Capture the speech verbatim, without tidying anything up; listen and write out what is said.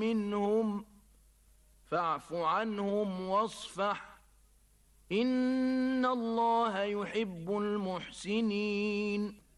منهم فاعف عنهم واصفح إن الله يحب المحسنين